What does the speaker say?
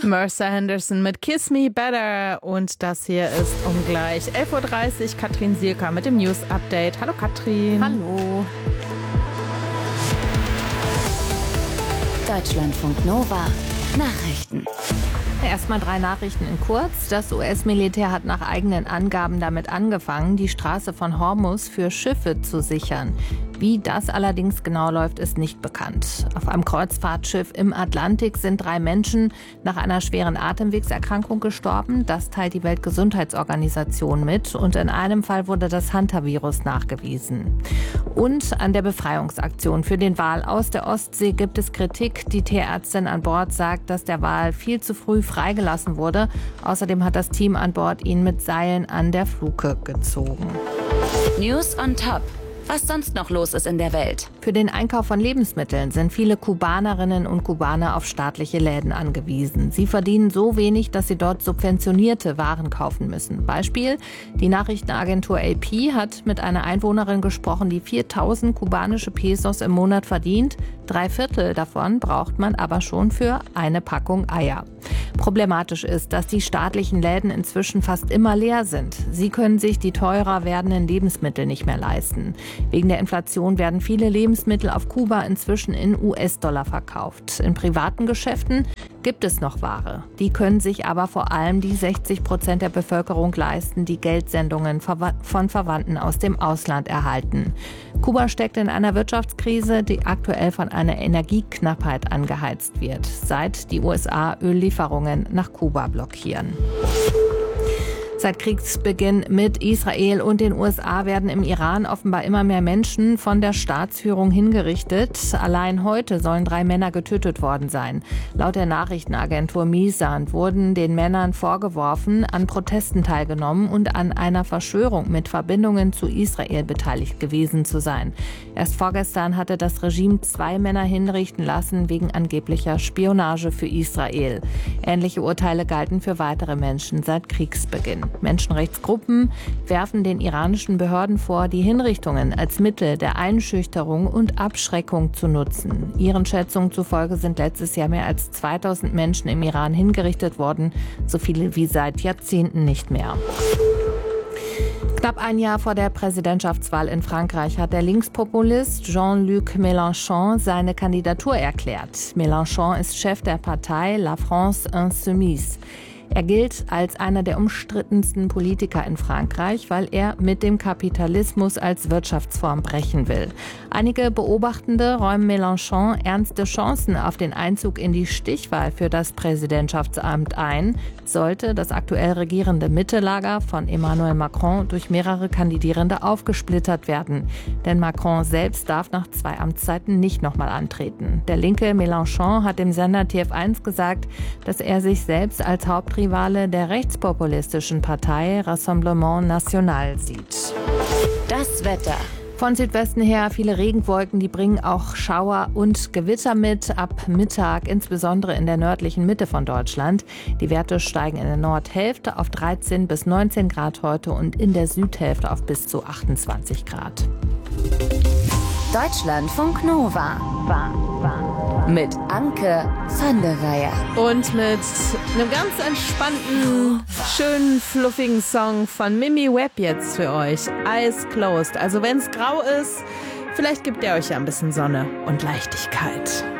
Mercer Henderson mit Kiss Me Better. Und das hier ist um gleich 11.30 Uhr Katrin Sielka mit dem News Update. Hallo Katrin. Hallo. Deutschlandfunk Nova Nachrichten. Erstmal 3 Nachrichten in kurz. Das US-Militär hat nach eigenen Angaben damit angefangen, die Straße von Hormuz für Schiffe zu sichern. Wie das allerdings genau läuft, ist nicht bekannt. Auf einem Kreuzfahrtschiff im Atlantik sind 3 Menschen nach einer schweren Atemwegserkrankung gestorben. Das teilt die Weltgesundheitsorganisation mit. Und in einem Fall wurde das Hantavirus nachgewiesen. Und an der Befreiungsaktion für den Wal aus der Ostsee gibt es Kritik. Die Tierärztin an Bord sagt, dass der Wal viel zu früh freigelassen wurde. Außerdem hat das Team an Bord ihn mit Seilen an der Fluke gezogen. News on Top. Was sonst noch los ist in der Welt. Für den Einkauf von Lebensmitteln sind viele Kubanerinnen und Kubaner auf staatliche Läden angewiesen. Sie verdienen so wenig, dass sie dort subventionierte Waren kaufen müssen. Beispiel: Die Nachrichtenagentur AP hat mit einer Einwohnerin gesprochen, die 4.000 kubanische Pesos im Monat verdient. 3/4 davon braucht man aber schon für eine Packung Eier. Problematisch ist, dass die staatlichen Läden inzwischen fast immer leer sind. Sie können sich die teurer werdenden Lebensmittel nicht mehr leisten. Wegen der Inflation werden viele Lebensmittel auf Kuba inzwischen in US-Dollar verkauft. In privaten Geschäften gibt es noch Ware. Die können sich aber vor allem die 60% der Bevölkerung leisten, die Geldsendungen von Verwandten aus dem Ausland erhalten. Kuba steckt in einer Wirtschaftskrise, die aktuell von einer Energieknappheit angeheizt wird, seit die USA Öllieferungen nach Kuba blockieren. Seit Kriegsbeginn mit Israel und den USA werden im Iran offenbar immer mehr Menschen von der Staatsführung hingerichtet. Allein heute sollen 3 Männer getötet worden sein. Laut der Nachrichtenagentur Misan wurden den Männern vorgeworfen, an Protesten teilgenommen und an einer Verschwörung mit Verbindungen zu Israel beteiligt gewesen zu sein. Erst vorgestern hatte das Regime 2 Männer hinrichten lassen wegen angeblicher Spionage für Israel. Ähnliche Urteile galten für weitere Menschen seit Kriegsbeginn. Menschenrechtsgruppen werfen den iranischen Behörden vor, die Hinrichtungen als Mittel der Einschüchterung und Abschreckung zu nutzen. Ihren Schätzungen zufolge sind letztes Jahr mehr als 2.000 Menschen im Iran hingerichtet worden, so viele wie seit Jahrzehnten nicht mehr. Knapp ein Jahr vor der Präsidentschaftswahl in Frankreich hat der Linkspopulist Jean-Luc Mélenchon seine Kandidatur erklärt. Mélenchon ist Chef der Partei La France Insoumise. Er gilt als einer der umstrittensten Politiker in Frankreich, weil er mit dem Kapitalismus als Wirtschaftsform brechen will. Einige Beobachtende räumen Mélenchon ernste Chancen auf den Einzug in die Stichwahl für das Präsidentschaftsamt ein, sollte das aktuell regierende Mittelager von Emmanuel Macron durch mehrere Kandidierende aufgesplittert werden. Denn Macron selbst darf nach 2 Amtszeiten nicht nochmal antreten. Der linke Mélenchon hat dem Sender TF1 gesagt, dass er sich selbst als Hauptrivale der rechtspopulistischen Partei Rassemblement National sieht. Das Wetter. Von Südwesten her viele Regenwolken, die bringen auch Schauer und Gewitter mit. Ab Mittag, insbesondere in der nördlichen Mitte von Deutschland. Die Werte steigen in der Nordhälfte auf 13 bis 19 Grad heute und in der Südhälfte auf bis zu 28 Grad. Deutschlandfunk Nova. Mit Anke van der Weyer. Und mit einem ganz entspannten, schönen, fluffigen Song von Mimi Webb jetzt für euch. Eyes Closed. Also wenn es grau ist, vielleicht gibt er euch ja ein bisschen Sonne und Leichtigkeit.